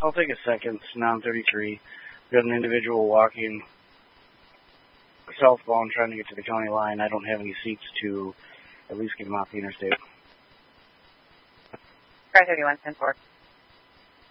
I'll take a second. Now I'm 33. We got an individual walking southbound trying to get to the county line. I don't have any seats to at least get him off the interstate. Car 31, 10-4.